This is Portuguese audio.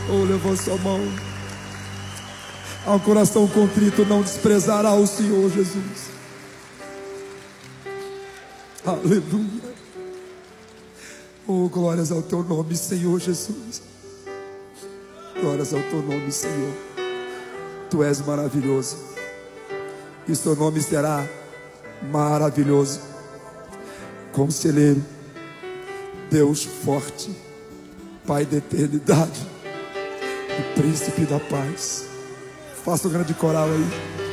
Oh, levou sua mão. Ao coração contrito não desprezará o Senhor Jesus. Aleluia. Oh, glórias ao teu nome, Senhor Jesus. Glórias ao teu nome, Senhor. Tu és maravilhoso, e o teu nome será maravilhoso. Conselheiro, Deus forte, Pai da eternidade e Príncipe da paz. Faça um grande coral aí.